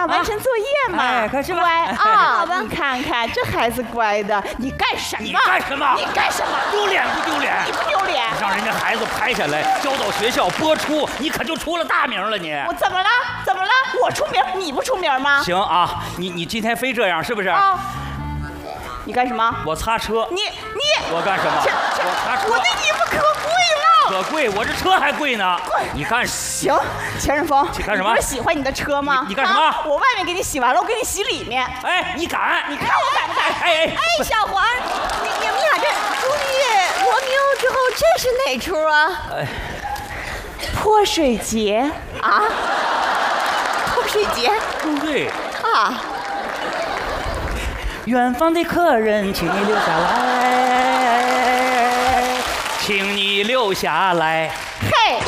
完成作业嘛。 哎，快去吧。 乖啊， 好吧。 你看看，这孩子乖的。你干什么？ 你干什么？ 你干什么？ 丢脸不丢脸？ 你不丢脸？ 让人家孩子拍下来，交到学校播出，你可就出了大名了你。 我怎么了？怎么了？我出名，你不出名吗？ 行啊，你今天非这样是不是？ 啊。你干什么？ 我擦车。 你我干什么？我擦车。 我的衣服可贵了。 可贵，我这车还贵呢。你干行，钱顺峰， 你干什么？ 你不是喜欢你的车吗？ 你干什么？ 我外面给你洗完了，我给你洗里面。 哎，你敢？ 你看我敢不敢？ 哎，小黄，你俩这朱丽叶、罗密欧之后，这是哪出啊？ 泼水节啊？泼水节？ 对啊。 远方的客人，请你留下来，请你留下来。 嘿，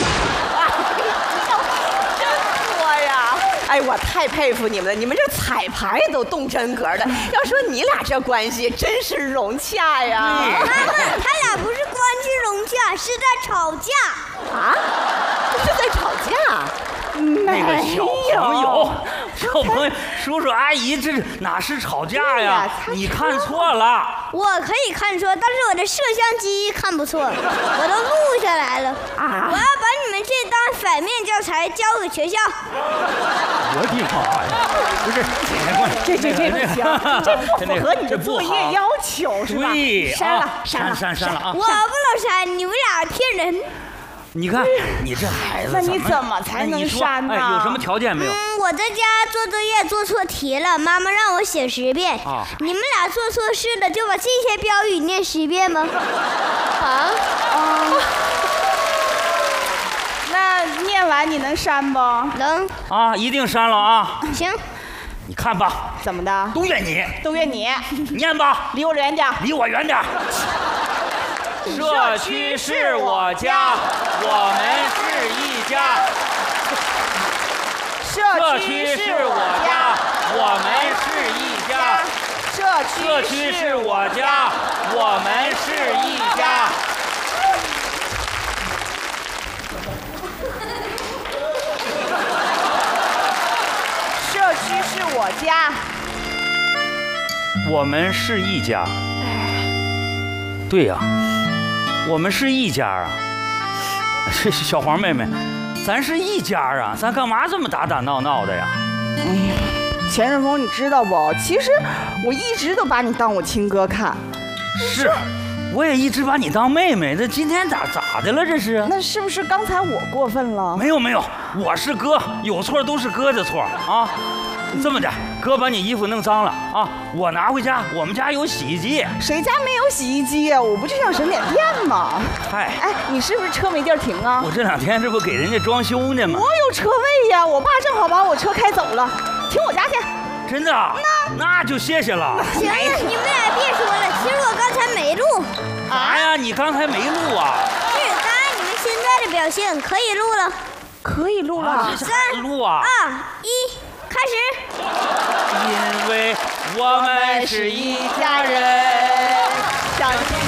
真多呀！ 哎，我太佩服你们了，你们这彩排都动真格的。要说你俩这关系，真是融洽呀！ 妈妈，他俩不是关系融洽，是在吵架啊？是在吵架？ 那个小朋友，叔叔阿姨，这哪是吵架呀？你看错了。 我可以看错，但是我的摄像机看不错，我都录下来了。我要把你们这当反面教材交给学校。 我的妈呀！不是， 这不行，这不符合你的作业要求是吧？ 对， 删了啊！ 我不能删，你们俩骗人。 你看，你这孩子， 那你怎么才能删呢？ 有什么条件没有？ 我在家做作业做错题了，妈妈让我写10遍。你们俩做错事了，就把这些标语念10遍吗？ 那念完你能删不？ 能。 啊，一定删了啊！ 行。 你看吧。 怎么的？ 都怨你。 都怨你。 念吧。 离我远点。 离我远点。社区是我家，我们是一家。社区是我家，我们是一家。社区是我家，我们是一家。 社区是我家， 我们是一家。对呀。我们是一家啊，这是小黄妹妹，咱是一家啊，咱干嘛这么打打闹闹的呀？ 哎呀，钱顺峰，你知道不？其实我一直都把你当我亲哥看。 是，我也一直把你当妹妹，那今天咋的了？这是？ 那是不是刚才我过分了？ 没有，我是哥，有错都是哥的错啊。这么的，哥把你衣服弄脏了啊，我拿回家，我们家有洗衣机。 谁家没有洗衣机呀？我不就想省点电吗？ 嗨， 哎，你是不是车没地儿停啊？ 我这2天这不给人家装修呢吗？ 我有车位呀，我爸正好把我车开走了，停我家去。 真的？那就谢谢了。 行了，你们俩别说了，其实我刚才没录。 啥呀？你刚才没录啊？ 是，当然你们现在的表现可以录了。 可以录了。 3、 录啊 2、1。开始。 因为我们是一家人， 相信